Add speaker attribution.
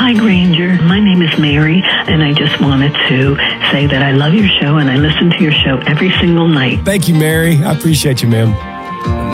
Speaker 1: Hi, Granger. My name is Mary, and I just wanted to say that I love your show, and I listen to your show every single night.
Speaker 2: Thank you, Mary. I appreciate you, ma'am.